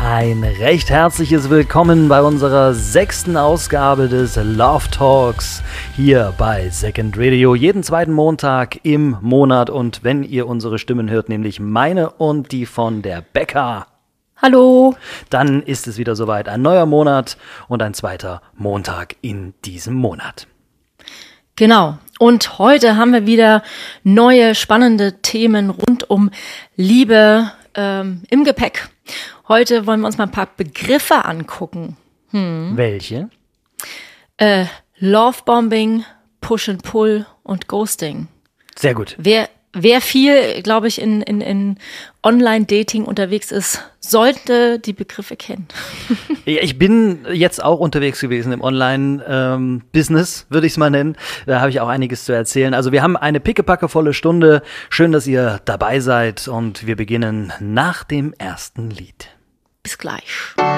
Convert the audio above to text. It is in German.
Ein recht herzliches Willkommen bei unserer 6. Ausgabe des Love Talks hier bei Second Radio. Jeden zweiten Montag im Monat und wenn ihr unsere Stimmen hört, nämlich meine und die von der Becca. Hallo. Dann ist es wieder soweit. Ein neuer Monat und ein zweiter Montag in diesem Monat. Genau. Und heute haben wir wieder neue spannende Themen rund um Liebe im Gepäck. Heute wollen wir uns mal ein paar Begriffe angucken. Welche? Lovebombing, Push and Pull und Ghosting. Sehr gut. Wer viel, glaube ich, in Online-Dating unterwegs ist, sollte die Begriffe kennen. Ich bin jetzt auch unterwegs gewesen im Online-Business, würde ich es mal nennen. Da habe ich auch einiges zu erzählen. Also wir haben eine pickepackevolle Stunde. Schön, dass ihr dabei seid und wir beginnen nach dem ersten Lied. Bis gleich.